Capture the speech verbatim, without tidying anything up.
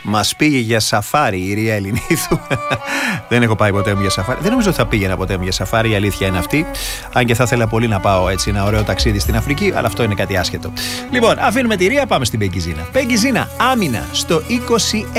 Μας πήγε για σαφάρι η Ρία Ελληνίδου. Δεν έχω πάει ποτέ μου για σαφάρι. Δεν νομίζω ότι θα πήγαινα ποτέ μου για σαφάρι, η αλήθεια είναι αυτή. Αν και θα ήθελα πολύ να πάω έτσι ένα ωραίο ταξίδι στην Αφρική, αλλά αυτό είναι κάτι άσχετο. Λοιπόν, αφήνουμε τη Ρία, πάμε στην Πέγκη Ζήνα. Πέγκη Ζήνα, άμυνα στο είκοσι